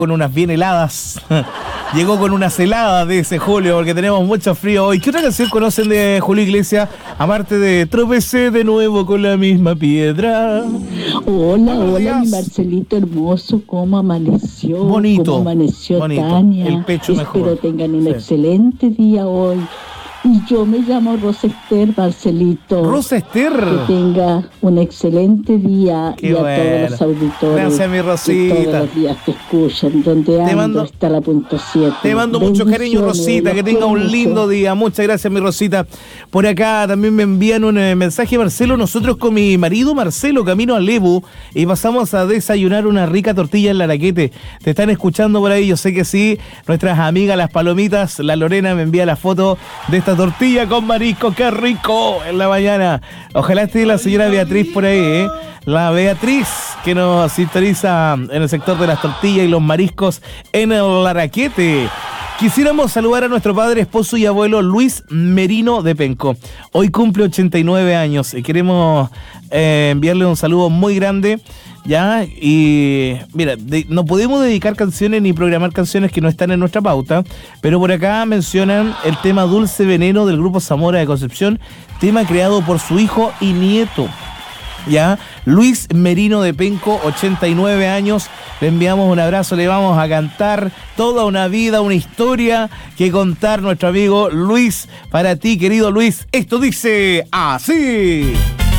con unas bien heladas. Llegó con unas heladas, dice Julio, porque tenemos mucho frío hoy. ¿Qué otra canción conocen de Julio Iglesias? Aparte de Tropecé de nuevo con la misma piedra. Hola, mi Marcelito hermoso, ¿cómo amaneció? Bonito. ¿Cómo amaneció bonito. Tania? El pecho mejor. Espero tengan un excelente día hoy. Y yo me llamo Rosa Esther, Marcelito. Rosa Esther. Que tenga un excelente día. Qué y a bueno. todos los auditores. Gracias, mi Rosita. Que todos los días te escuchan. Donde ando está la punto 7. Te mando mucho cariño, Rosita. Que tenga un lindo día. Muchas gracias, mi Rosita. Por acá también me envían un mensaje, Marcelo. Nosotros con mi marido Marcelo, camino a Lebu, y pasamos a desayunar una rica tortilla en Laraquete. Te están escuchando por ahí, yo sé que sí. Nuestras amigas, las palomitas, la Lorena me envía la foto de esta tortilla con marisco. ¡Qué rico! En la mañana. Ojalá esté la señora Beatriz por ahí, ¿eh? La Beatriz, que nos sintoniza en el sector de las tortillas y los mariscos en el Laraquete. Quisiéramos saludar a nuestro padre, esposo y abuelo Luis Merino de Penco. Hoy cumple 89 años y queremos enviarle un saludo muy grande. Ya, y mira, no podemos dedicar canciones ni programar canciones que no están en nuestra pauta, pero por acá mencionan el tema Dulce Veneno del grupo Zamora de Concepción, tema creado por su hijo y nieto. Ya, Luis Merino de Penco, 89 años, le enviamos un abrazo, le vamos a cantar toda una vida, una historia que contar nuestro amigo Luis. Para ti, querido Luis, esto dice así.